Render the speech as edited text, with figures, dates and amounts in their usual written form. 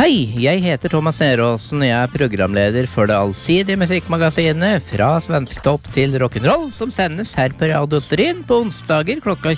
Hei, jeg heter Thomas Neråsen, jeg er programleder for det allsidige musikkmagasinet Fra Svensktopp til Rock'n'Roll, som sendes her på Radio Stryn på onsdager klokka